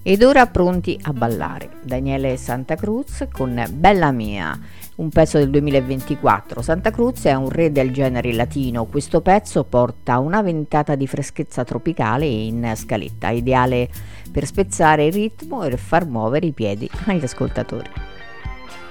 Ed ora pronti a ballare, Daniele Santa Cruz con Bella Mia, un pezzo del 2024. Santa Cruz è un re del genere latino, questo pezzo porta una ventata di freschezza tropicale in scaletta, ideale per spezzare il ritmo e far muovere i piedi agli ascoltatori.